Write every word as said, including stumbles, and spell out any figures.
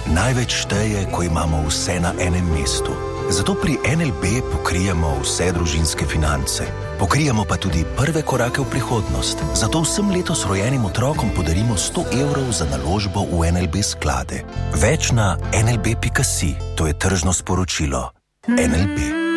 Največ šteje, ko imamo vse na enem mestu. Zato pri N L B pokrijemo vse družinske finance. Pokrijemo pa tudi prve korake v prihodnost. Zato vsem letos rojenim otrokom podarimo sto evrov za naložbo v N L B sklade. Več na en el be pika si. To je tržno sporočilo. N L B.